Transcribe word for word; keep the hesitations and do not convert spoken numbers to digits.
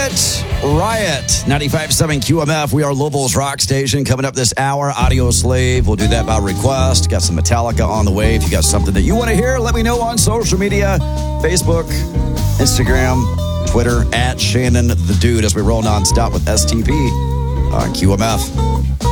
Quiet Riot, ninety-five point seven Q M F. We are Louisville's rock station. Coming up this hour, Audio Slave. We'll do that by request. Got some Metallica on the way. If you got something that you want to hear, let me know on social media. Facebook, Instagram, Twitter, at Shannon the Dude, as we roll nonstop with S T P on Q M F.